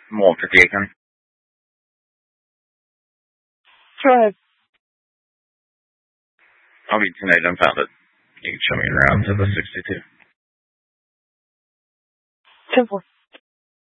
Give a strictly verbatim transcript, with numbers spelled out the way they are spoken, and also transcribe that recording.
Walter Deacon. Go ahead. I'll be tonight. I'm found it. You can show me around to the sixty-two. ten four.